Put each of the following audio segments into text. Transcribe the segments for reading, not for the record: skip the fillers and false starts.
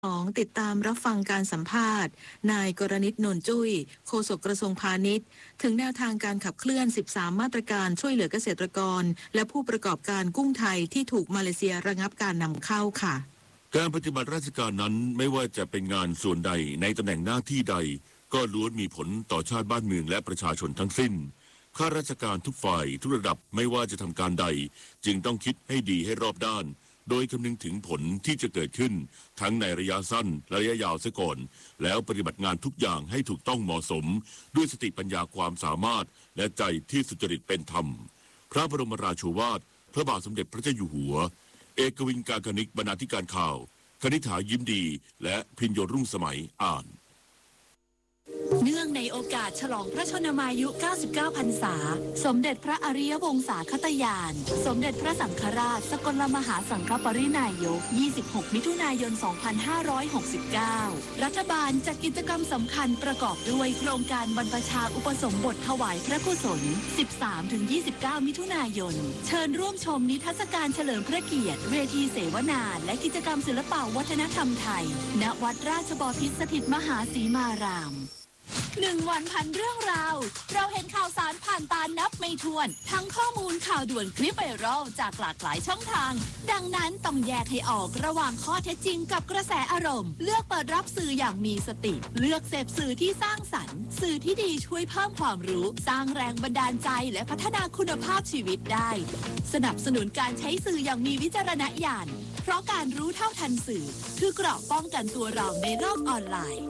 ติดตามรับฟังการสัมภาษณ์นายกรณิต นนจุ้ยโฆษกกระทรวงพาณิชย์ถึงแนวทางการขับเคลื่อน13มาตรการช่วยเหลือเกษตรกรและผู้ประกอบการกุ้งไทยที่ถูกมาเลเซียระงับการนำเข้าค่ะการปฏิบัติราชการนั้นไม่ว่าจะเป็นงานส่วนใดในตำแหน่งหน้าที่ใดก็ล้วนมีผลต่อชาติบ้านเมืองและประชาชนทั้งสิ้นข้าราชการทุกฝ่ายทุกระดับไม่ว่าจะทำการใดจึงต้องคิดให้ดีให้รอบด้านโดยคำนึงถึงผลที่จะเกิดขึ้นทั้งในระยะสั้นและระยะยาวเสียก่อนแล้วปฏิบัติงานทุกอย่างให้ถูกต้องเหมาะสมด้วยสติปัญญาความสามารถและใจที่สุจริตเป็นธรรมพระบรมราโชวาทพระบาทสมเด็จพระเจ้าอยู่หัวเอกวินการคณิกบรรณาธิการข่าวคณิษฐายิ้มดีและพิญโยรุ่งสมัยอ่านเนื่องในโอกาสฉลองพระชนมายุ 99 พรรษา สมเด็จพระอริยวงศาคตญาณ สมเด็จพระสังฆราชสกลมหาสังฆปรินายก 26 มิถุนายน 2569 รัฐบาลจัดกิจกรรมสำคัญประกอบด้วยโครงการบรรพชาอุปสมบทถวายพระกุศล 13-29 มิถุนายน เชิญร่วมชมนิทรรศการเฉลิมพระเกียรติเวทีเสวนาและกิจกรรมศิลปวัฒนธรรมไทย ณ วัดราชบพิตรสถิตมหาสีมาราม1 วันพันเรื่องราวเราเห็นข่าวสารผ่านตานับไม่ถ้วนทั้งข้อมูลข่าวด่วนคลิปไวรัลจากหลากหลายช่องทางดังนั้นต้องแยกให้ออกระหว่างข้อเท็จจริงกับกระแสอารมณ์เลือกเปิดรับสื่ออย่างมีสติเลือกเสพสื่อที่สร้างสรรค์สื่อที่ดีช่วยเพิ่มความรู้สร้างแรงบันดาลใจและพัฒนาคุณภาพชีวิตได้สนับสนุนการใช้สื่ออย่างมีวิจารณญาณเพราะการรู้เท่าทันสื่อคือเกราะป้องกันตัวเราในโลกออนไลน์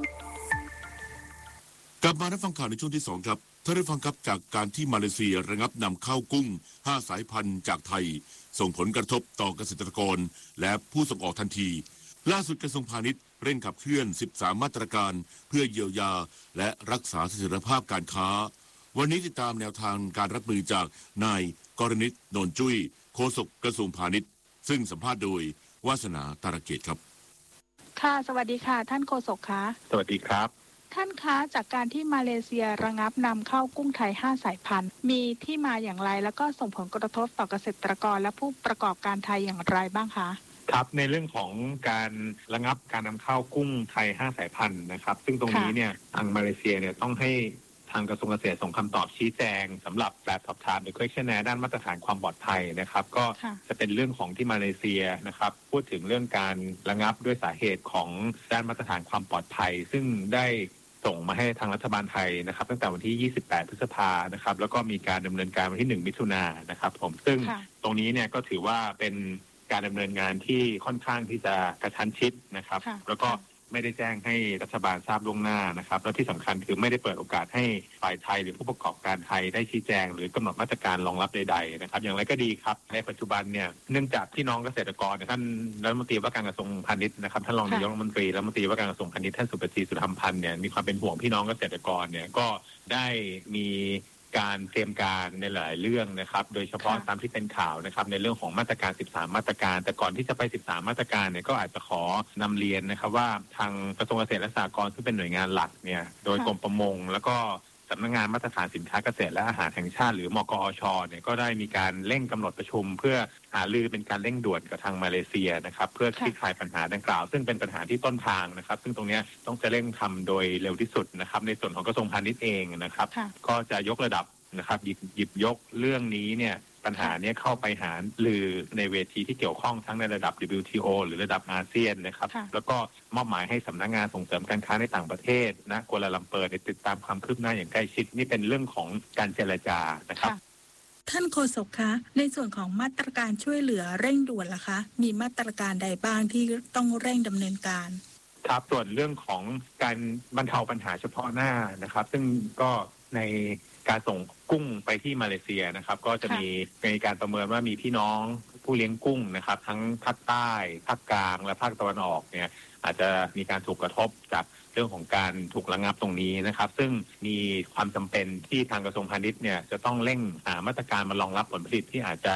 กลับมารับฟังข่าวในช่วงที่2ครับท่านได้ฟังครับจากการที่มาเลเซียระงับนำเข้ากุ้ง5สายพันธุ์จากไทยส่งผลกระทบต่อเกษตรกรและผู้ส่งออกทันทีล่าสุดกระทรวงพาณิชย์เร่งขับเคลื่อน13มาตรการเพื่อเยียวยาและรักษาเสถียรภาพการค้าวันนี้ติดตามแนวทางการรับมือจากนายกรณิต นนจุ้ยโฆษกกระทรวงพาณิชย์ซึ่งสัมภาษณ์โดยวาสนาตารเกตครับค่ะสวัสดีค่ะท่านโฆษกคะสวัสดีครับท่านคะจากการที่มาเลเซียระงับนำเข้ากุ้งไทย5สายพันธุ์มีที่มาอย่างไรแล้วก็ส่งผลกระทบต่อเกษตรกรและผู้ประกอบการไทยอย่างไรบ้างคะครับในเรื่องของการระงับการนำเข้ากุ้งไทย5สายพันธุ์นะครับซึ่งตรงนี้เนี่ยทางมาเลเซียเนี่ยต้องให้ทางกระทรวงเกษตรส่งคำตอบชี้แจงสำหรับแบบสอบถามหรือ questionnaire ด้านมาตรฐานความปลอดภัยนะครับก็จะเป็นเรื่องของที่มาเลเซียนะครับพูดถึงเรื่องการระงับด้วยสาเหตุของด้านมาตรฐานความปลอดภัยซึ่งได้ส่งมาให้ทางรัฐบาลไทยนะครับตั้งแต่วันที่28พฤษภานะครับแล้วก็มีการดำเนินการวันที่1มิถุนายนนะครับผมซึ่งตรงนี้เนี่ยก็ถือว่าเป็นการดำเนินงานที่ค่อนข้างที่จะกระชั้นชิดนะครับแล้วก็ไม่ได้แจ้งให้รัฐบาลทราบล่วงหน้านะครับและที่สำคัญคือไม่ได้เปิดโอกาสให้ฝ่ายไทยหรือผู้ประกอบการไทยได้ชี้แจงหรือกำหนดมาตรการรองรับใดๆนะครับอย่างไรก็ดีครับในปัจจุบันเนี่ยเนื่องจากพี่น้องเกษตรกรท่านรัฐมนตรีว่าการกระทรวงพาณิชย์นะครับท่านรองนายกรัฐมนตรีรัฐมนตรีว่าการกระทรวงพาณิชย์ท่านสุปจีสุธรรมพันธ์เนี่ยมีความเป็นห่วงพี่น้องเกษตรกรเนี่ยก็ได้มีการเตรียมการในหลายเรื่องนะครับโดยเฉพาะตามที่เป็นข่าวนะครับในเรื่องของมาตรการ13มาตรการแต่ก่อนที่จะไป13มาตรการเนี่ยก็อาจจะขอนำเรียนนะครับว่าทางกระทรวงเกษตรและสหกรณ์ซึ่งเป็นหน่วยงานหลักเนี่ยโดยกรมประมงแล้วก็สำนักงานมาตรฐานสินค้าเกษตรและอาหารแห่งชาติหรือมกอชเนี่ยก็ได้มีการเร่งกำหนดประชุมเพื่อหารือเป็นการเร่งด่วนกับทางมาเลเซียนะครับเพื่อคลี่คลายปัญหาดังกล่าวซึ่งเป็นปัญหาที่ต้นทางนะครับซึ่งตรงนี้ต้องจะเร่งทำโดยเร็วที่สุดนะครับในส่วนของกระทรวงพาณิชย์เองนะครับก็จะยกระดับนะครับหยิบยกเรื่องนี้เนี่ยปัญหานี้เข้าไปหารือในเวทีที่เกี่ยวข้องทั้งในระดับ WTO หรือระดับอาเซียนนะครับแล้วก็มอบหมายให้สำนักงานส่งเสริมการค้าในต่างประเทศนะกัวลาลัมเปอร์ติดตามความคืบหน้าอย่างใกล้ชิดนี่เป็นเรื่องของการเจรจานะครับท่านโฆษกคะในส่วนของมาตรการช่วยเหลือเร่งด่วนล่ะคะมีมาตรการใดบ้างที่ต้องเร่งดำเนินการครับส่วนเรื่องของการบรรเทาปัญหาเฉพาะหน้านะครับซึ่งก็ในการส่งกุ้งไปที่มาเลเซียนะครับก็จะมีการประเมินว่ามีพี่น้องผู้เลี้ยงกุ้งนะครับทั้งภาคใต้ภาคกลางและภาคตะวันออกเนี่ยอาจจะมีการถูกกระทบจากเรื่องของการถูกระงับตรงนี้นะครับซึ่งมีความจำเป็นที่ทางกระทรวงพาณิชย์เนี่ยจะต้องเร่งหามาตรการมารองรับผลผลิตที่อาจจะ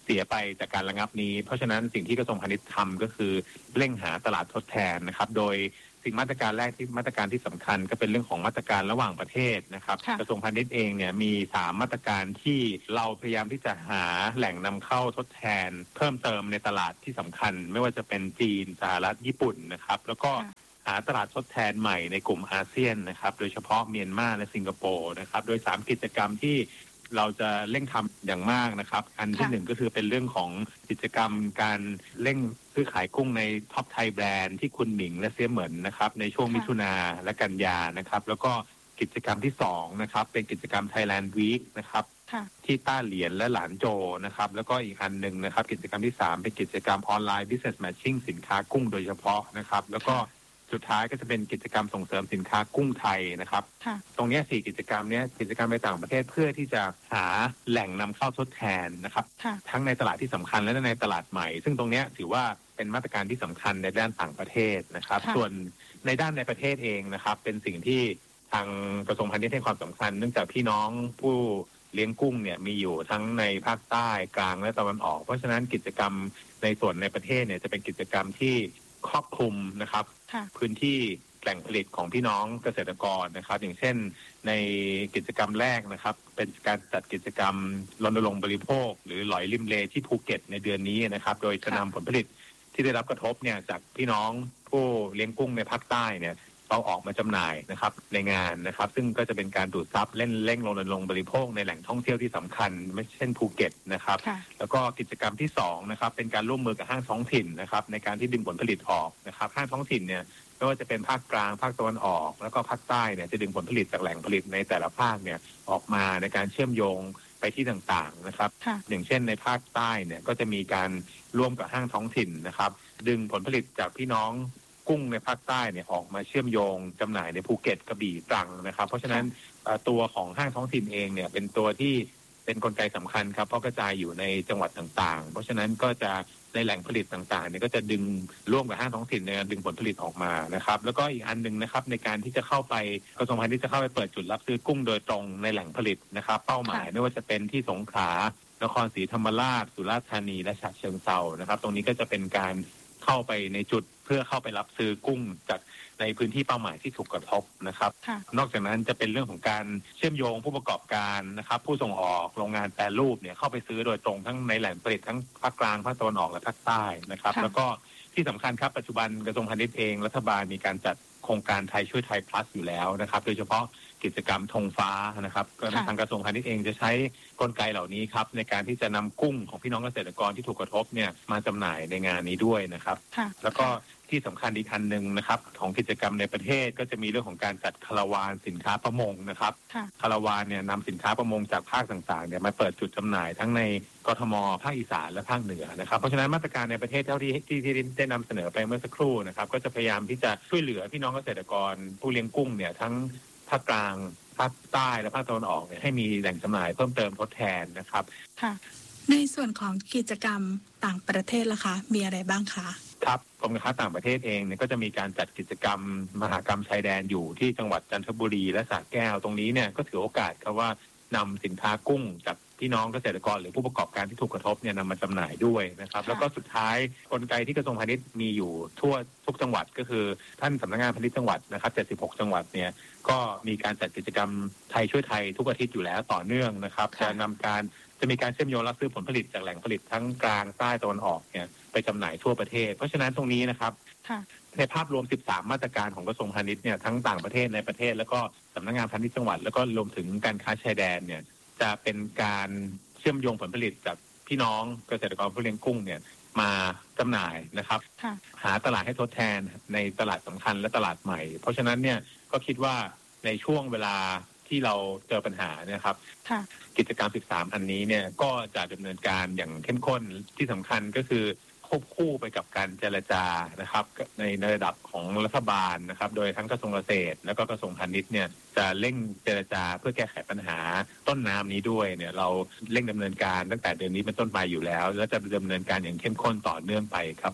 เสียไปจากการระงับนี้เพราะฉะนั้นสิ่งที่กระทรวงพาณิชย์ทำก็คือเร่งหาตลาดทดแทนนะครับโดยสิ่งมาตรการแรกที่มาตรการที่สำคัญก็เป็นเรื่องของมาตรการระหว่างประเทศนะครับกระทรวงพาณิชย์เองเนี่ยมี3มาตรการที่เราพยายามที่จะหาแหล่งนำเข้าทดแทนเพิ่มเติมในตลาดที่สำคัญไม่ว่าจะเป็นจีนสหรัฐญี่ปุ่นนะครับแล้วก็หาตลาดทดแทนใหม่ในกลุ่มอาเซียนนะครับโดยเฉพาะเมียนมาและสิงคโปร์นะครับโดย3กิจกรรมที่เราจะเร่งทำอย่างมากนะครับอันที่1ก็คือเป็นเรื่องของกิจกรรมการเร่งซื้อขายกุ้งในท็อปไทยแบรนด์ที่คุณหมิงและเสี่ยเหมินนะครับในช่วงมิถุนาและกันยานะครับแล้วก็กิจกรรมที่2นะครับเป็นกิจกรรม Thailand Week นะครับที่ต้าเหลียนและหลานโจนะครับแล้วก็อีกอันหนึ่งนะครับกิจกรรมที่3เป็นกิจกรรมออนไลน์ Business Matching สินค้ากุ้งโดยเฉพาะนะครับแล้วก็สุดท้ายก็จะเป็นกิจกรรมส่งเสริมสินค้ากุ้งไทยนะครับตรงนี้4กิจกรรมนี้กิจกรรมในต่างประเทศเพื่อที่จะหาแหล่งนำเข้าทดแทนนะครับทั้งในตลาดที่สำคัญและในตลาดใหม่ซึ่งตรงนี้ถือว่าเป็นมาตรการที่สำคัญในด้านต่างประเทศนะครับส่วนในด้านในประเทศเองนะครับเป็นสิ่งที่ทางกระทรวงพาณิชย์ให้ความสำคัญเนื่องจากพี่น้องผู้เลี้ยงกุ้งเนี่ยมีอยู่ทั้งในภาคใต้กลางและตะวันออกเพราะฉะนั้นกิจกรรมในส่วนในประเทศเนี่ยจะเป็นกิจกรรมที่ครอบคลุมนะครับพื้นที่แหล่งผลิตของพี่น้องเกษตรกรนะครับอย่างเช่นในกิจกรรมแรกนะครับเป็นการจัดกิจกรรมรณรงค์บริโภคหรือหลอยริมเลที่ภูเก็ตในเดือนนี้นะครับโดยจะนำผลผลิตที่ได้รับกระทบเนี่ยจากพี่น้องผู้เลี้ยงกุ้งในภาคใต้เนี่ยเอาออกมาจำหน่ายนะครับในงานนะครับซึ่งก็จะเป็นการดูดซับเร่งรณรงค์บริโภคในแหล่งท่องเที่ยวที่สำคัญไม่เช่นภูเก็ตนะครับแล้วก็กิจกรรมที่2นะครับเป็นการร่วมมือกับห้างท้องถิ่นนะครับในการที่ดึงผลผลิตออกนะครับห้างท้องถิ่นเนี่ยไม่ว่าจะเป็นภาคกลางภาคตะวันออกแล้วก็ภาคใต้เนี่ยจะดึงผลผลิตจากแหล่งผลิตในแต่ละภาคเนี่ยออกมาในการเชื่อมโยงไปที่ต่างๆนะครับอย่างเช่นในภาคใต้เนี่ยก็จะมีการร่วมกับห้างท้องถิ่นนะครับดึงผลผลิตจากพี่น้องกุ้งในภาคใต้เนี่ยออกมาเชื่อมโยงจำหน่ายในภูเก็ตกระบี่ตรังนะครับเพราะฉะนั้นตัวของห้างท้องถิ่นเองเนี่ยเป็นตัวที่เป็นกลไกสำคัญครับเพราะกระจายอยู่ในจังหวัดต่างๆเพราะฉะนั้นก็จะในแหล่งผลิตต่างๆเนี่ยก็จะดึงร่วมกับห้างท้องถิ่นในการดึงผลผลิตออกมานะครับแล้วก็อีกอันนึงนะครับในการที่จะเข้าไปกระทรวงพาณิชย์จะเข้าไปเปิดจุดรับซื้อกุ้งโดยตรงในแหล่งผลิตนะครับเป้าหมายไม่ว่าจะเป็นที่สงขลานครศรีธรรมราชสุราษฎร์ธานีและฉะเชิงเทรานะครับตรงนี้ก็จะเป็นการเข้าไปในจุดเพื่อเข้าไปรับซื้อกุ้งจากในพื้นที่เป้าหมายที่ถูกกระทบนะครับนอกจากนั้นจะเป็นเรื่องของการเชื่อมโยงผู้ประกอบการนะครับผู้ส่งออกโรงงานแปรรูปเนี่ยเข้าไปซื้อโดยตรงทั้งในแหล่งผลิตทั้งภาคกลางภาคตะวันออกและภาคใต้นะครับแล้วก็ที่สำคัญครับปัจจุบันกระทรวงพาณิชย์เองรัฐบาลมีการจัดโครงการไทยช่วยไทย plus อยู่แล้วนะครับโดยเฉพาะกิจกรรมธงฟ้านะครับก็ทางกระทรวงพาณิชย์เองจะใช้กลไกเหล่านี้ครับในการที่จะนำกุ้งของพี่น้องเกษตรกรที่ถูกกระทบเนี่ยมาจำหน่ายในงานนี้ด้วยนะครับแล้วก็ที่สำคัญอีกอันหนึ่งนะครับของกิจกรรมในประเทศก็จะมีเรื่องของการจัดคาราวานสินค้าประมงนะครับคาราวานเนี่ยนำสินค้าประมงจากภาคต่างๆเนี่ยมาเปิดจุดจำหน่ายทั้งในกทมภาคอีสานและภาคเหนือนะครับเพราะฉะนั้นมาตรการในประเทศเท่าที่ได้นำเสนอไปเมื่อสักครู่นะครับก็จะพยายามที่จะช่วยเหลือพี่น้องเกษตรกรผู้เลี้ยงกุ้งเนี่ยทั้งภาคกลางภาคใต้และภาคตะวันออกเนี่ยให้มีแหล่งจำหน่ายเพิ่มเติมทดแทนนะครับค่ะในส่วนของกิจกรรมต่างประเทศล่ะคะมีอะไรบ้างคะครับกรมการค้าต่างประเทศเองเนี่ยก็จะมีการจัดกิจกรรมมหกรรมชายแดนอยู่ที่จังหวัดจันทบุรีและสระแก้วตรงนี้เนี่ยก็ถือโอกาสครับว่านำสินค้ากุ้งจากพี่น้องเกษตรกรหรือผู้ประกอบการที่ถูกกระทบเนี่ยนำมาจำหน่ายด้วยนะครับแล้วก็สุดท้ายกลไกที่กระทรวงพาณิชย์มีอยู่ทั่วทุกจังหวัดก็คือท่านสำนักงานพาณิชย์จังหวัดนะครับ76จังหวัดเนี่ยก็มีการจัดกิจกรรมไทยช่วยไทยทุกอาทิตย์อยู่แล้วต่อเนื่องนะครับจะมีการเชื่อมโยงรับซื้อผลผลิตจากแหล่งผลิตทั้งกลางใต้ตะวันออกเนี่ยไปจำหน่ายทั่วประเทศเพราะฉะนั้นตรงนี้นะครับในภาพรวม13มาตรการของกระทรวงพาณิชย์เนี่ยทั้งต่างประเทศในประเทศแล้วก็สำนักงานพาณิชย์จังหวัดแล้วก็รวมถึงการค้าชายแดนเนี่ยจะเป็นการเชื่อมโยงผลผลิตจากพี่น้องเกษตรกรผู้เลี้ยงกุ้งเนี่ยมาจำหน่ายนะครับหาตลาดให้ทดแทนในตลาดสำคัญและตลาดใหม่เพราะฉะนั้นเนี่ยก็คิดว่าในช่วงเวลาที่เราเจอปัญหาเนี่ยครับกิจกรรม13อันนี้เนี่ยก็จะดำเนินการอย่างเข้มข้นที่สำคัญก็คือควบคู่ไปกับการเจรจานะครับในระดับของรัฐบาลนะครับโดยทั้งกระทรวงเกษตรและก็กระทรวงพาณิชย์เนี่ยจะเร่งเจรจาเพื่อแก้ไขปัญหาต้นน้ำนี้ด้วยเนี่ยเราเร่งดำเนินการตั้งแต่เดือนนี้เป็นต้นไปอยู่แล้วและจะดำเนินการอย่างเข้มข้นต่อเนื่องไปครับผมถ้า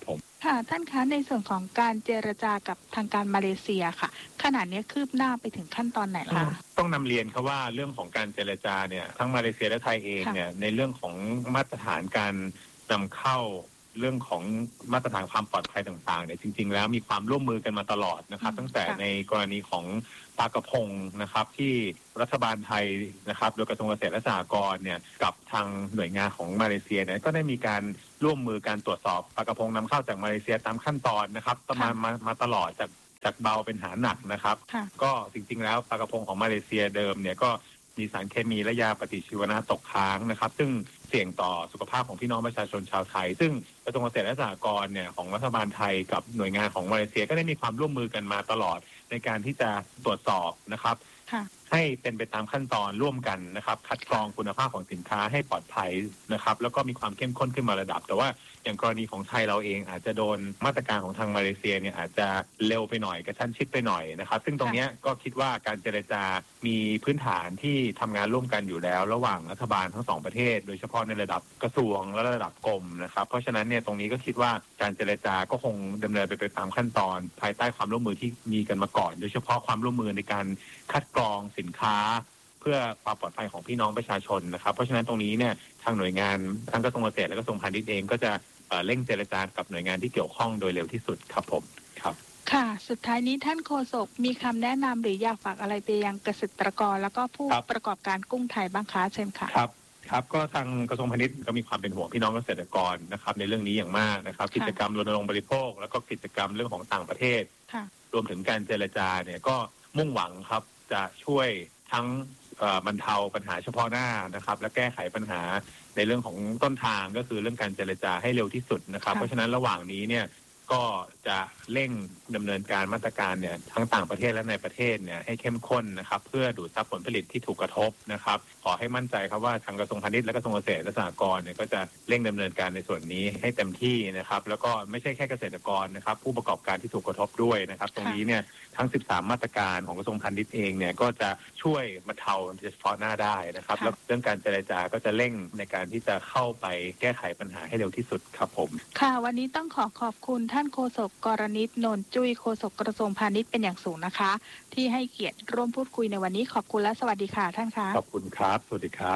ค่ะท่านคะในส่วนของการเจรจากับทางการมาเลเซียค่ะขณะนี้คืบหน้าไปถึงขั้นตอนไหนคะต้องนำเรียนครับว่าเรื่องของการเจรจาเนี่ยทั้งมาเลเซียและไทยเองเนี่ยในเรื่องของมาตรฐานการนำเข้าเรื่องของมาตรฐานความปลอดภัยต่างๆเนี่ยจริงๆแล้วมีความร่วมมือกันมาตลอดนะครับตั้งแต่ในกรณีของปลากระพงนะครับที่รัฐบาลไทยนะครับโดยกระทรวงเกษตรและสหกรณ์เนี่ยกับทางหน่วยงานของมาเลเซียเนี่ยก็ได้มีการร่วมมือการตรวจสอบปลากระพงนำเข้าจากมาเลเซียตามขั้นตอนนะครับมาตลอดจากเบาเป็นหาหนักนะครับก็จริงๆแล้วปลากระพงของมาเลเซียเดิมเนี่ยก็มีสารเคมีและยาปฏิชีวนะตกค้างนะครับซึ่งเสี่ยงต่อสุขภาพของพี่น้องประชาชนชาวไทยซึ่งกระทรวงเกษตรและสหกรณ์เนี่ยของรัฐบาลไทยกับหน่วยงานของมาเลเซียก็ได้มีความร่วมมือกันมาตลอดในการที่จะตรวจสอบนะครับให้เป็นไปตามขั้นตอนร่วมกันนะครับคัดกรองคุณภาพของสินค้าให้ปลอดภัยนะครับแล้วก็มีความเข้มข้นขึ้นมาระดับแต่ว่าอย่างกรณีของไทยเราเองอาจจะโดนมาตรการของทางมาเลเซียเนี่ยอาจจะเร็วไปหน่อยกระชั้นชิดไปหน่อยนะครับซึ่งตรงนี้ก็คิดว่าการเจรจามีพื้นฐานที่ทำงานร่วมกันอยู่แล้วระหว่างรัฐบาลทั้งสองประเทศโดยเฉพาะในระดับกระทรวงและระดับกรมนะครับเพราะฉะนั้นเนี่ยตรงนี้ก็คิดว่าการเจรจาก็คงดำเนินไปตามขั้นตอนภายใต้ความร่วมมือที่มีกันมาก่อนโดยเฉพาะความร่วมมือในการคัดกรองสินค้าเพื่อความปลอดภัยของพี่น้องประชาชนนะครับเพราะฉะนั้นตรงนี้เนี่ยทางหน่วยงานทั้งกระทรวงเกษตรและกระทรวงพาณิชย์เองก็จะเร่งเจรจากับหน่วยงานที่เกี่ยวข้องโดยเร็วที่สุดครับผมครับค่ะสุดท้ายนี้ท่านโฆษกมีคำแนะนำหรืออยากฝากอะไรไปยังเกษตรกรแล้วก็ผู้ประกอบการกุ้งไทยบ้างคะเชิญค่ะครับก็ทางกระทรวงพาณิชย์ก็มีความเป็นห่วงพี่น้องเกษตรกรนะครับในเรื่องนี้อย่างมากนะครับกิจกรรมรณรงค์บริโภคแล้วก็กิจกรรมเรื่องของต่างประเทศรวมถึงการเจรจาเนี่ยก็มุ่งหวังครับจะช่วยทั้งบรรเทาปัญหาเฉพาะหน้านะครับและแก้ไขปัญหาในเรื่องของต้นทางก็คือเรื่องการเจรจาให้เร็วที่สุดนะครับเพราะฉะนั้นระหว่างนี้เนี่ยก็จะเร่งดำเนินการมาตรการเนี่ยทั้งต่างประเทศและในประเทศเนี่ยให้เข้มข้นนะครับเพื่อดูดซับผลผลิตที่ถูกกระทบนะครับขอให้มั่นใจครับว่าทางกระทรวงพาณิชย์และกระทรวงเกษตรและสหกรณ์เนี่ยก็จะเร่งดำเนินการในส่วนนี้ให้เต็มที่นะครับแล้วก็ไม่ใช่แค่เกษตรกรนะครับผู้ประกอบการที่ถูกกระทบด้วยนะครับตรงนี้เนี่ยทั้ง13มาตรการของกระทรวงพาณิชย์เองเนี่ยก็จะช่วยบรรเทาเฉพาะหน้าได้นะครับแล้วเรื่องการเจรจาก็จะเร่งในการที่จะเข้าไปแก้ไขปัญหาให้เร็วที่สุดครับผมค่ะวันนี้ต้องขอบคุณท่านโฆษกกรณิต นนท์จุ้ยโฆษกกระทรวงพาณิชย์เป็นอย่างสูงนะคะที่ให้เกียรติร่วมพูดคุยในวันนี้ขอบคุณและสวัสดีค่ะท่านคะขอบคุณครับสวัสดีครับ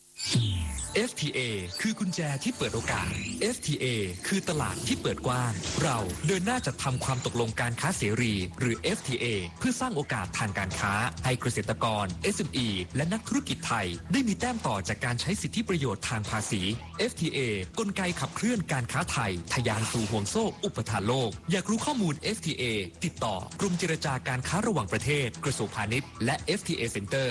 FTA คือกุญแจที่เปิดโอกาส FTA คือตลาดที่เปิดกว้างเราเดินหน้าจัดทำความตกลงการค้าเสรีหรือ FTA เพื่อสร้างโอกาสทางการค้าให้เกษตรกร SME และนักธุรกิจไทยได้มีแต้มต่อจากการใช้สิทธิประโยชน์ทางภาษี FTA กลไกขับเคลื่อนการค้าไทยทะยานสู่ห่วงโซ่อุปทานโลกอยากรู้ข้อมูล FTA ติดต่อกรมเจรจาการค้าระหว่างประเทศกระทรวงพาณิชย์และ FTA Center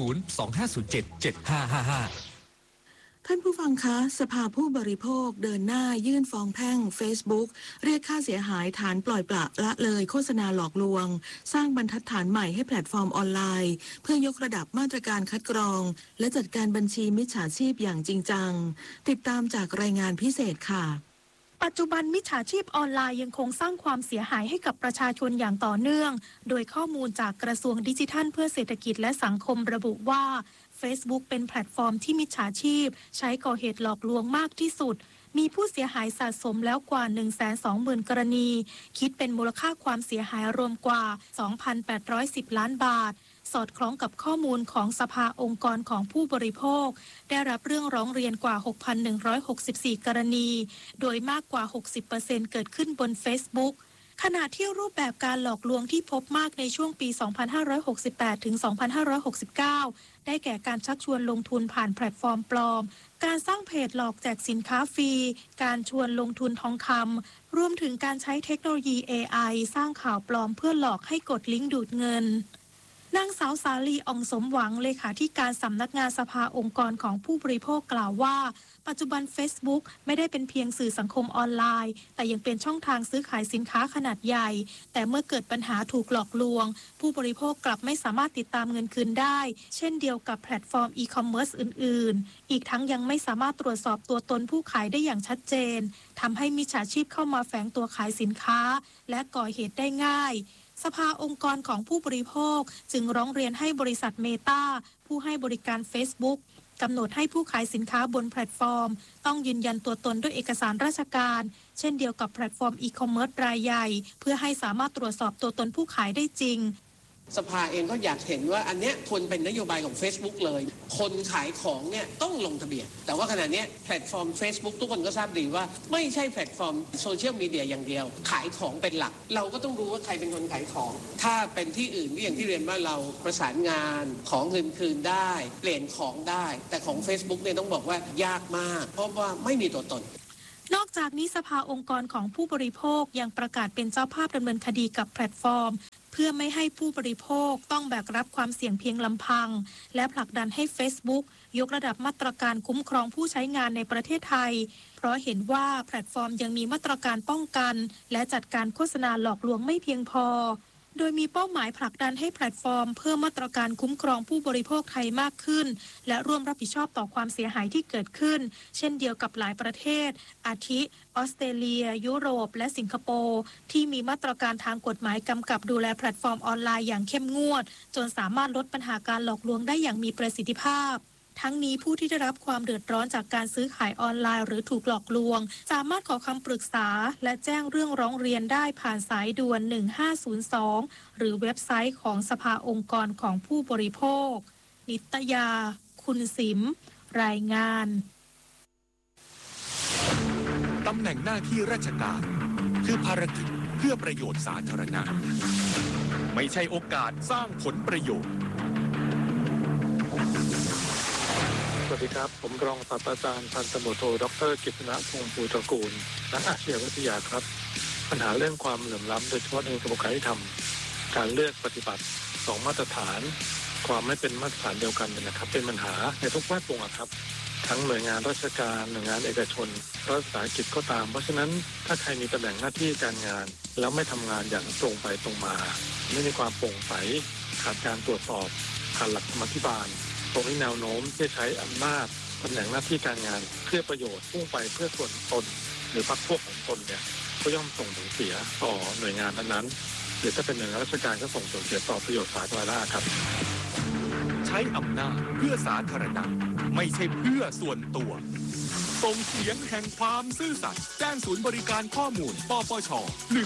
025077555 ท่านผู้ฟังคะสภาผู้บริโภคเดินหน้ายื่นฟ้องแพ่ง Facebook เรียกค่าเสียหายฐานปล่อยปละละเลยโฆษณาหลอกลวงสร้างบรรทัดฐานใหม่ให้แพลตฟอร์มออนไลน์เพื่อยกระดับมาตรการคัดกรองและจัดการบัญชีมิจฉาชีพอย่างจริงจังติดตามจากรายงานพิเศษค่ะปัจจุบันมิจฉาชีพออนไลน์ยังคงสร้างความเสียหายให้กับประชาชนอย่างต่อเนื่องโดยข้อมูลจากกระทรวงดิจิทัลเพื่อเศรษฐกิจและสังคมระบุว่า Facebook เป็นแพลตฟอร์มที่มิจฉาชีพใช้ก่อเหตุหลอกลวงมากที่สุดมีผู้เสียหายสะสมแล้วกว่า 120,000 กรณีคิดเป็นมูลค่าความเสียหายรวมกว่า 2,810 ล้านบาทสอดคล้องกับข้อมูลของสภาองค์กรของผู้บริโภคได้รับเรื่องร้องเรียนกว่า 6,164 กรณีโดยมากกว่า 60% เกิดขึ้นบน Facebookขณะที่รูปแบบการหลอกลวงที่พบมากในช่วงปี 2568 ถึง 2569 ได้แก่การชักชวนลงทุนผ่านแพลตฟอร์มปลอมการสร้างเพจหลอกแจกสินค้าฟรีการชวนลงทุนทองคำรวมถึงการใช้เทคโนโลยี AI สร้างข่าวปลอมเพื่อหลอกให้กดลิงก์ดูดเงินนางสาวสาลีอ่องสมหวังเลขาธิการสำนักงานสภาองค์กรของผู้บริโภคกล่าวว่าปัจจุบัน Facebook ไม่ได้เป็นเพียงสื่อสังคมออนไลน์แต่ยังเป็นช่องทางซื้อขายสินค้าขนาดใหญ่แต่เมื่อเกิดปัญหาถูกหลอกลวงผู้บริโภคกลับไม่สามารถติดตามเงินคืนได้เช่นเดียวกับแพลตฟอร์มอีคอมเมิร์ซอื่นๆอีกทั้งยังไม่สามารถตรวจสอบตัวตนผู้ขายได้อย่างชัดเจนทำให้มิจฉาชีพเข้ามาแฝงตัวขายสินค้าและก่อเหตุได้ง่ายสภาองค์กรของผู้บริโภคจึงร้องเรียนให้บริษัทเมตาผู้ให้บริการ Facebook กำหนดให้ผู้ขายสินค้าบนแพลตฟอร์มต้องยืนยันตัวตนด้วยเอกสารราชการเช่นเดียวกับแพลตฟอร์มอีคอมเมิร์ซรายใหญ่เพื่อให้สามารถตรวจสอบตัวตนผู้ขายได้จริงสภาเองก็อยากเห็นว่าอันเนี้ยควรเป็นนโยบายของ Facebook เลยคนขายของเนี่ยต้องลงทะเบียนแต่ว่าขณะนี้แพลตฟอร์ม Facebook ทุกคนก็ทราบดีว่าไม่ใช่แพลตฟอร์มโซเชียลมีเดียอย่างเดียวขายของเป็นหลักเราก็ต้องรู้ว่าใครเป็นคนขายของถ้าเป็นที่อื่นอย่างที่เรียนว่าเราประสานงานของเงินคืนได้เปลี่ยนของได้แต่ของ Facebook เนี่ยต้องบอกว่ายากมากเพราะว่าไม่มีตัวตนนอกจากนี้สภาองค์กรของผู้บริโภคยังประกาศเป็นเจ้าภาพดำเนินคดีกับแพลตฟอร์มเพื่อไม่ให้ผู้บริโภคต้องแบกรับความเสี่ยงเพียงลำพังและผลักดันให้ Facebook ยกระดับมาตรการคุ้มครองผู้ใช้งานในประเทศไทยเพราะเห็นว่าแพลตฟอร์มยังมีมาตรการป้องกันและจัดการโฆษณาหลอกลวงไม่เพียงพอโดยมีเป้าหมายผลักดันให้แพลตฟอร์มเพิ่มมาตรการคุ้มครองผู้บริโภคไทยมากขึ้นและร่วมรับผิดชอบต่อความเสียหายที่เกิดขึ้นเช่นเดียวกับหลายประเทศอาทิออสเตรเลียยุโรปและสิงคโปร์ที่มีมาตรการทางกฎหมายกำกับดูแลแพลตฟอร์มออนไลน์อย่างเข้มงวดจนสามารถลดปัญหาการหลอกลวงได้อย่างมีประสิทธิภาพทั้งนี้ผู้ที่ได้รับความเดือดร้อนจากการซื้อขายออนไลน์หรือถูกหลอกลวงสามารถขอคำปรึกษาและแจ้งเรื่องร้องเรียนได้ผ่านสายด่วน1502หรือเว็บไซต์ของสภาองค์กรของผู้บริโภคนิตยาคุณสิมรายงานตำแหน่งหน้าที่ราชการคือภารกิจเพื่อประโยชน์สาธารณะไม่ใช่โอกาสสร้างผลประโยชน์สวัสดีครับผมรองศาสตราจารย์พันตำรวจโทดร.กิตติณพงษ์ภูตระกูลนักอาชญาวิทยาครับปัญหาเรื่องความเหลื่อมล้ำโดยเฉพาะในระบบการยุติธรรมการเลือกปฏิบัติ2มาตรฐานความไม่เป็นมาตรฐานเดียวกันนะครับเป็นปัญหาในทุกแวดวงครับทั้งหน่วยงานราชการหน่วยงานเอกชนรัฐวิสาหกิจก็ตามเพราะฉะนั้นถ้าใครมีตำแหน่งหน้าที่การงานแล้วไม่ทำงานอย่างตรงไปตรงมาไม่มีความโปร่งใสขาดการตรวจสอบขาดหลักธรรมาภิบาลตรงนี้แนวโน้มที่ใช้อำนาจตำแหน่งหน้าที่การงานเพื่อประโยชน์พุ่งไปเพื่อส่วนตนหรือพรรคพวกของตนเนี่ยก็ย่อมส่งผลเสียต่อหน่วยงานนั้นหรือถ้าเป็นหน่วยงานราชการก็ส่งผลเสียต่อประโยชน์สาธารณะครับใช้อำนาจเพื่อสาธารณะไม่ใช่เพื่อส่วนตัวส่งเสียงแห่งความซื่อสัตย์แจ้งศูนย์บริการข้อมูลปปช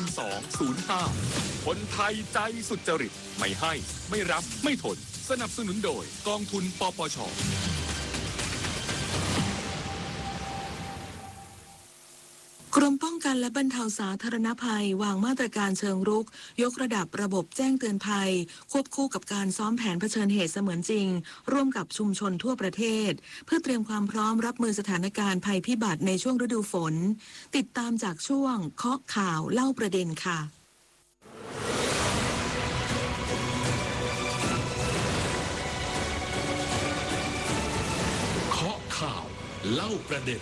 1205คนไทยใจสุจริตไม่ให้ไม่รับไม่ทนสนับสนุนโดยกองทุนปปช. กรมป้องกันและบรรเทาสาธารณภัยวางมาตรการเชิงรุกยกระดับระบบแจ้งเตือนภัยควบคู่กับการซ้อมแผนเผชิญเหตุเสมือนจริงร่วมกับชุมชนทั่วประเทศเพื่อเตรียมความพร้อมรับมือสถานการณ์ภัยพิบัติในช่วงฤดูฝนติดตามจากช่วงเคาะข่าวเล่าประเด็นค่ะเคาะข่าวเล่าประเด็น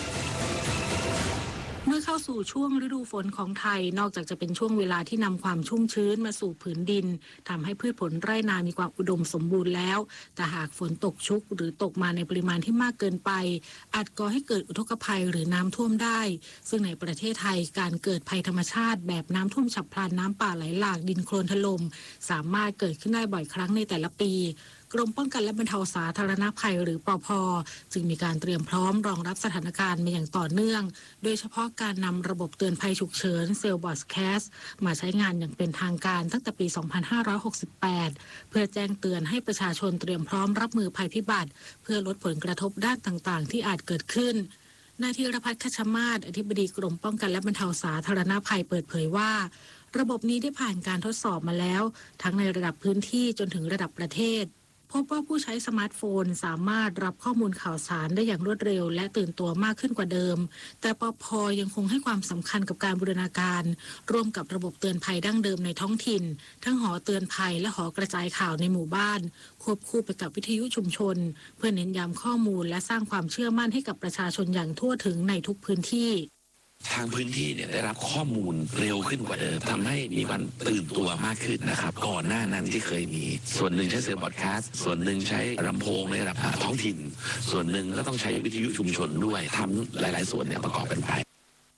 เมื่อเข้าสู่ช่วงฤดูฝนของไทยนอกจากจะเป็นช่วงเวลาที่นำความชุ่มชื้นมาสู่ผืนดินทำให้พืชผลไร่นามีความอุดมสมบูรณ์แล้วแต่หากฝนตกชุกหรือตกมาในปริมาณที่มากเกินไปอาจก่อให้เกิดอุทกภัยหรือน้ำท่วมได้ซึ่งในประเทศไทยการเกิดภัยธรรมชาติแบบน้ำท่วมฉับพลันน้ำป่าไหลหลากดินโคลนถล่มสามารถเกิดขึ้นได้บ่อยครั้งในแต่ละปีกรมป้องกันและบรรเทาสาธารณภัยหรือปภ.จึงมีการเตรียมพร้อมรองรับสถานการณ์มาอย่างต่อเนื่องโดยเฉพาะการนำระบบเตือนภัยฉุกเฉินเซลล์บอดแคสต์มาใช้งานอย่างเป็นทางการตั้งแต่ปี 2568 เพื่อแจ้งเตือนให้ประชาชนเตรียมพร้อมรับมือภัยพิบัติเพื่อลดผลกระทบด้านต่างๆที่อาจเกิดขึ้นนายธีรพัฒน์ คัชมาศอธิบดีกรมป้องกันและบรรเทาสาธารณภัยเปิดเผยว่าระบบนี้ได้ผ่านการทดสอบมาแล้วทั้งในระดับพื้นที่จนถึงระดับประเทศพบว่าผู้ใช้สมาร์ทโฟนสามารถรับข้อมูลข่าวสารได้อย่างรวดเร็วและตื่นตัวมากขึ้นกว่าเดิมแต่ปภ.ยังคงให้ความสำคัญกับการบูรณาการร่วมกับระบบเตือนภัยดั้งเดิมในท้องถิ่นทั้งหอเตือนภัยและหอกระจายข่าวในหมู่บ้านควบคู่ไปกับวิทยุชุมชนเพื่อเน้นย้ำข้อมูลและสร้างความเชื่อมั่นให้กับประชาชนอย่างทั่วถึงในทุกพื้นที่ทางพื้นที่เนี่ยได้รับข้อมูลเร็วขึ้นกว่าเดิมทำให้มีวันตื่นตัวมากขึ้นนะครับก่อนหน้านั้นที่เคยมีส่วนหนึ่งใช้เสียงบอดแคสต์ส่วนหนึ่งใช้ลำโพงในระดับท้องถิ่นส่วนหนึ่งก็ต้องใช้วิทยุชุมชนด้วยทำหลายๆส่วนเนี่ยประกอบกันไปนอก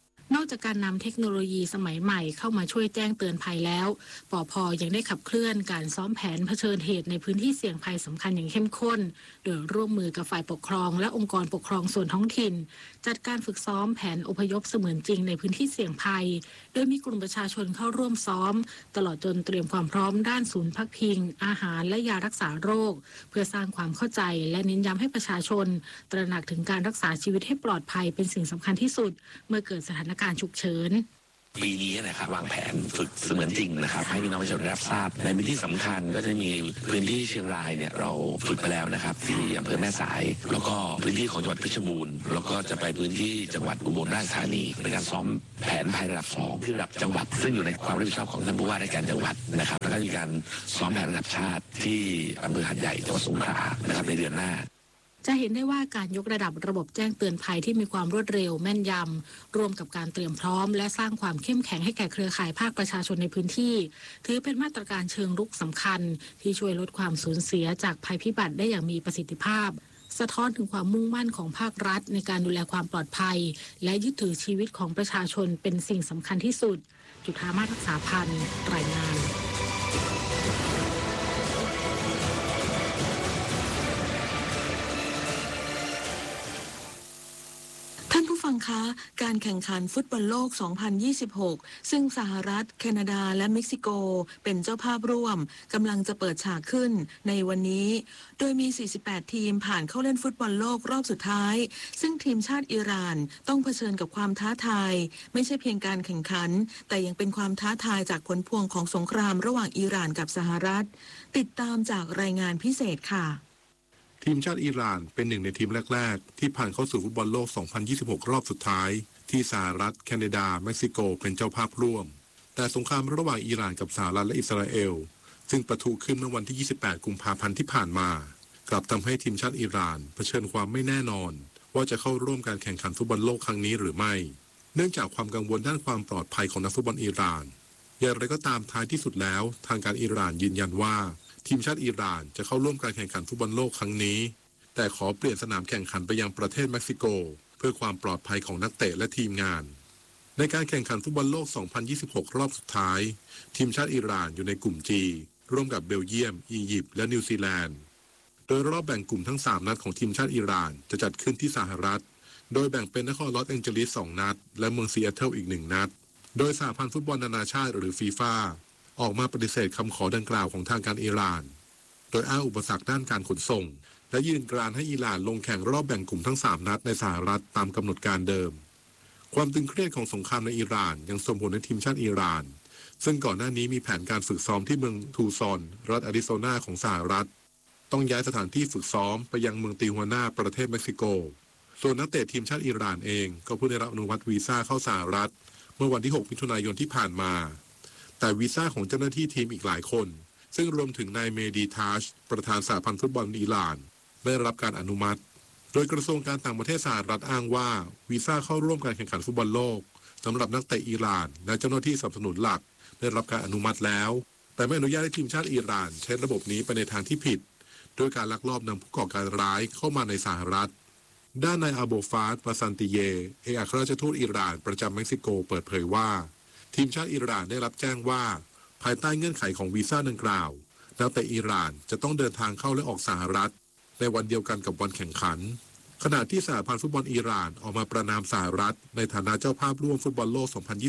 จากการนำเทคโนโลยีสมัยใหม่เข้ามาช่วยแจ้งเตือนภัยแล้วปภ.ยังได้ขับเคลื่อนการซ้อมแผนเผชิญเหตุในพื้นที่เสี่ยงภัยสำคัญอย่างเข้มข้นโดยร่วมมือกับฝ่ายปกครองและองค์กรปกครองส่วนท้องถิ่นจัดการฝึกซ้อมแผนอพยพเสมือนจริงในพื้นที่เสี่ยงภัยโดยมีกลุ่มประชาชนเข้าร่วมซ้อมตลอดจนเตรียมความพร้อมด้านศูนย์พักพิงอาหารและยารักษาโรคเพื่อสร้างความเข้าใจและเน้นย้ำให้ประชาชนตระหนักถึงการรักษาชีวิตให้ปลอดภัยเป็นสิ่งสำคัญที่สุดเมื่อเกิดสถานการณ์ฉุกเฉินปีนี้นะครับวางแผนฝึกเสมือนจริงนะครับให้พี่น้องประชาชนรับทราบในพื้นที่สำคัญก็จะมีพื้นที่เชียงรายเนี่ยเราฝึกไปแล้วนะครับที่อำเภอแม่สายแล้วก็พื้นที่ของจังหวัดเพชรบูรณ์แล้วก็จะไปพื้นที่จังหวัดอุบลราชธานีในการซ้อมแผนภายระดับ2ที่ระดับจังหวัดซึ่งอยู่ในความรับผิดชอบของท่านผู้ว่าราชการจังหวัดนะครับแล้วก็มีการซ้อมแผนระดับชาติที่อำเภอหาดใหญ่จังหวัดสงขลานะครับในเดือนหน้าจะเห็นได้ว่าการยกระดับระบบแจ้งเตือนภัยที่มีความรวดเร็วแม่นยำรวมกับการเตรียมพร้อมและสร้างความเข้มแข็งให้แก่เครือข่ายภาคประชาชนในพื้นที่ถือเป็นมาตรการเชิงรุกสำคัญที่ช่วยลดความสูญเสียจากภัยพิบัติได้อย่างมีประสิทธิภาพสะท้อนถึงความมุ่งมั่นของภาครัฐในการดูแลความปลอดภัยและยึดถือชีวิตของประชาชนเป็นสิ่งสำคัญที่สุดจุฑามาศ รักษาพันธ์รายงานฟังคะการแข่งขันฟุตบอลโลก 2026 ซึ่งสหรัฐแคนาดาและเม็กซิโกเป็นเจ้าภาพร่วมกำลังจะเปิดฉากขึ้นในวันนี้โดยมี 48 ทีมผ่านเข้าเล่นฟุตบอลโลกรอบสุดท้ายซึ่งทีมชาติอิหร่านต้องเผชิญกับความท้าทายไม่ใช่เพียงการแข่งขันแต่ยังเป็นความท้าทายจากผลพวงของสงครามระหว่างอิหร่านกับสหรัฐติดตามจากรายงานพิเศษค่ะทีมชาติอิหร่านเป็นหนึ่งในทีมแรกๆที่ผ่านเข้าสู่ฟุตบอลโลก 2026 รอบสุดท้ายที่สหรัฐแคนาดาเม็กซิโกเป็นเจ้าภาพร่วมแต่สงครามระหว่างอิหร่านกับสหรัฐและอิสราเอลซึ่งประทุขึ้นเมื่อวันที่ 28 กุมภาพันธ์ที่ผ่านมากลับทำให้ทีมชาติอิหร่านเผชิญความไม่แน่นอนว่าจะเข้าร่วมการแข่งขันฟุตบอลโลกครั้งนี้หรือไม่เนื่องจากความกังวลด้านความปลอดภัยของนักฟุตบอลอิหร่านอย่างไรก็ตามท้ายที่สุดแล้วทางการอิหร่านยืนยันว่าทีมชาติอิหร่านจะเข้าร่วมการแข่งขันฟุตบอลโลกครั้งนี้แต่ขอเปลี่ยนสนามแข่งขันไปยังประเทศเม็กซิโกเพื่อความปลอดภัยของนักเตะและทีมงานในการแข่งขันฟุตบอลโลก 2026 รอบสุดท้ายทีมชาติอิหร่านอยู่ในกลุ่ม G ร่วมกับเบลเยียมอียิปต์และนิวซีแลนด์โดยรอบแบ่งกลุ่มทั้ง3นัดของทีมชาติอิหร่านจะจัดขึ้นที่สหรัฐโดยแบ่งเป็นนครลอสแองเจลิส2นัดและเมืองซีแอตเทิลอีก1นัดโดยสหพันธ์ฟุตบอลนานาชาติหรือฟีฟ่าออกมาปฏิเสธคำขอดังกล่าวของทางการอิหร่านโดยอ้างอุปสรรคด้านการขนส่งและยืนกรานให้อิหร่านลงแข่งรอบแบ่งกลุ่มทั้ง3นัดในสหรัฐตามกำหนดการเดิมความตึงเครียดของสงครามในอิหร่านยังส่งผลให้ทีมชาติอิหร่านซึ่งก่อนหน้านี้มีแผนการฝึกซ้อมที่เมืองทูซอนรัฐอาริโซนาของสหรัฐต้องย้ายสถานที่ฝึกซ้อมไปยังเมืองติฮวาน่าประเทศเม็กซิโกส่วนนักเตะทีมชาติอิหร่านเองก็เพิ่งได้รับอนุมัติวีซ่าเข้าสหรัฐเมื่อวันที่ 6 มิถุนายนที่ผ่านมาแต่วีซ่าของเจ้าหน้าที่ทีมอีกหลายคนซึ่งรวมถึงนายเมดีทาชประธานสหพันธ์ฟุตบอลอิหร่านได้รับการอนุมัติโดยกระทรวงการต่างประเทศสหรัฐอ้างว่าวีซ่าเข้าร่วมการแข่งขันฟุตบอลโลกสำหรับนักเตะอิหร่านและเจ้าหน้าที่สนับสนุนหลักได้รับการอนุมัติแล้วแต่ไม่อนุญาตให้ทีมชาติอิหร่านใช้ระบบนี้ไปในทางที่ผิดโดยการลักลอบนำผู้ก่อการร้ายเข้ามาในสหรัฐด้านนายอาโบฟาสปาซันติเยเอกอัครราชทูตอิหร่านประจำเม็กซิโกเปิดเผยว่าทีมชาติอิหร่านได้รับแจ้งว่าภายใต้เงื่อนไขของวีซ่าดังกล่าวนักเตะอิหร่านจะต้องเดินทางเข้าและออกสหรัฐในวันเดียวกันกับวันแข่งขันขณะที่สหพันธ์ฟุตบอลอิหร่านออกมาประณามสหรัฐในฐานะเจ้าภาพร่วมฟุตบอลโลก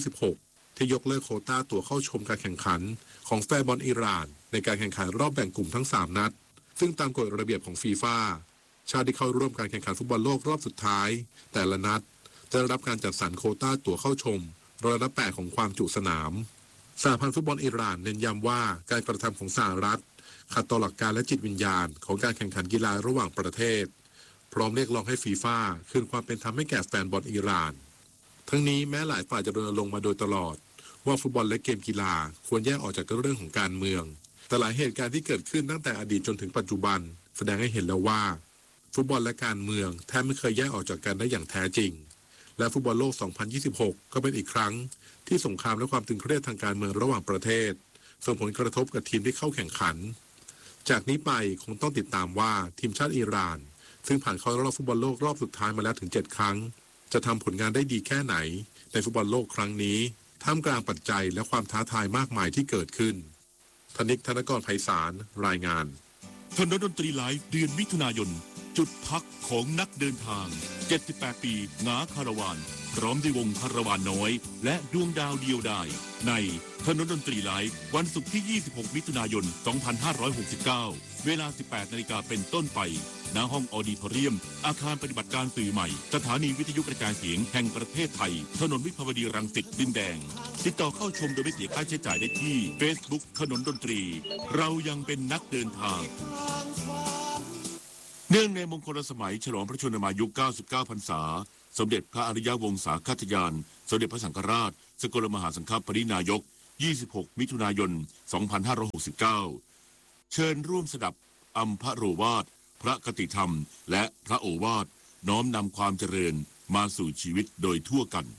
2026 ที่ยกเลิกโควต้าตั๋วเข้าชมการแข่งขันของแฟนบอลอิหร่านในการแข่งขันรอบแบ่งกลุ่มทั้ง3นัดซึ่งตามกฎระเบียบของฟีฟ่าชาติที่เข้าร่วมการแข่งขันฟุตบอลโลกรอบสุดท้ายแต่ละนัดจะได้รับการจัดสรรโควต้าตั๋วเข้าชม8%ของความจุสนามสหพันธ์ฟุตบอลอิหร่านเน้นย้ำว่าการกระทำของสหรัฐขัดต่อหลักการและจิตวิญญาณของการแข่งขันกีฬาระหว่างประเทศพร้อมเรียกร้องให้ฟีฟ่าคืนความเป็นธรรมให้แก่แฟนบอลอิหร่านทั้งนี้แม้หลายฝ่ายจะรณรงค์มาโดยตลอดว่าฟุตบอลและเกมกีฬาควรแยกออกจากเรื่องของการเมืองแต่หลายเหตุการณ์ที่เกิดขึ้นตั้งแต่อดีตจนถึงปัจจุบันแสดงให้เห็นแล้วว่าฟุตบอลและการเมืองแทบไม่เคยแยกออกจากกันได้อย่างแท้จริงและฟุตบอลโลก 2026 ก็เป็นอีกครั้งที่สงครามและความตึงเครียดทางการเมืองระหว่างประเทศส่งผลกระทบกับทีมที่เข้าแข่งขันจากนี้ไปคงต้องติดตามว่าทีมชาติอิหร่านซึ่งผ่านเข้ารอบฟุตบอลโลกรอบสุดท้ายมาแล้วถึง7ครั้งจะทำผลงานได้ดีแค่ไหนในฟุตบอลโลกครั้งนี้ท่ามกลางปัจจัยและความท้าทายมากมายที่เกิดขึ้นธนิก ธนกร ไพศาลรายงานถนนดนตรีไลฟ์เดือนมิถุนายนจุดพักของนักเดินทาง78ปีงาคาราวานพร้อมด้วยวงคาราวานน้อยและดวงดาวเดียวดายในถนนดนตรีไลฟ์วันศุกร์ที่26มิถุนายน2569เวลา 18 นาฬิกาเป็นต้นไปณห้องออดิทอเรียมอาคารปฏิบัติการสื่อใหม่สถานีวิทยุกระจายเสียงแห่งประเทศไทยถนนวิภาวดีรังสิตดินแดงติดต่อเข้าชมโดยไม่เสียค่าใช้จ่ายได้ที่ Facebook ถนนดนตรีเรายังเป็นนักเดินทางเนื่องในมงคลสมัยฉลองพระชนมายุ99 พรรษาสมเด็จพระอริยวงศาคทยานสมเด็จพระสังฆราชสกลมหาสังฆปรินายก26 มิถุนายน 2569เชิญร่วมสดับอัมพโรวาทพระกติธรรมและพระโอวาทน้อมนำความเจริญมาสู่ชีวิตโดยทั่วกัน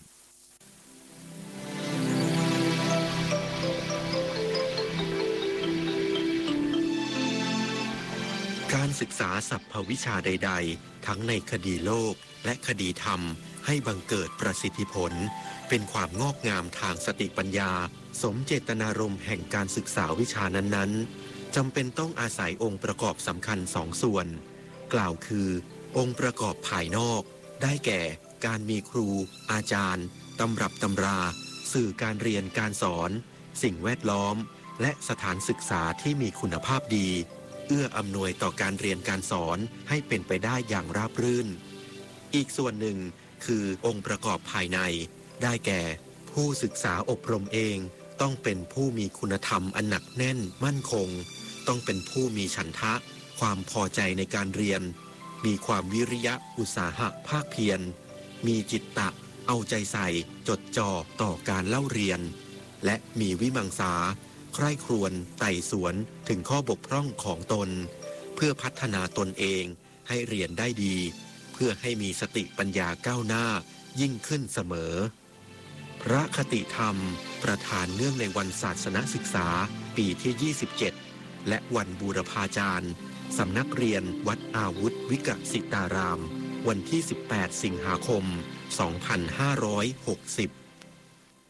การศึกษาสรรพวิชาใดๆทั้งในคดีโลกและคดีธรรมให้บังเกิดประสิทธิผลเป็นความงอกงามทางสติปัญญาสมเจตนารมณ์แห่งการศึกษาวิชานั้นๆจำเป็นต้องอาศัยองค์ประกอบสำคัญสองส่วนกล่าวคือองค์ประกอบภายนอกได้แก่การมีครูอาจารย์ตำรับตำราสื่อการเรียนการสอนสิ่งแวดล้อมและสถานศึกษาที่มีคุณภาพดีเอื้ออำนวยต่อการเรียนการสอนให้เป็นไปได้อย่างราบรื่นอีกส่วนหนึ่งคือองค์ประกอบภายในได้แก่ผู้ศึกษาอบรมเองต้องเป็นผู้มีคุณธรรมอันหนักแน่นมั่นคงต้องเป็นผู้มีฉันทะความพอใจในการเรียนมีความวิริยะอุตสาหะภาคเพียรมีจิตตะเอาใจใส่จดจ่อต่อการเล่าเรียนและมีวิมังสาใคร่ครวญไต่สวนถึงข้อบกพร่องของตนเพื่อพัฒนาตนเองให้เรียนได้ดีเพื่อให้มีสติปัญญาก้าวหน้ายิ่งขึ้นเสมอพระคติธรรมประธานเนื่องในวันศาสนศึกษาปีที่27และวันบูรพาจารย์สำนักเรียนวัดอาวุธวิกสิตารามวันที่18 สิงหาคม 2560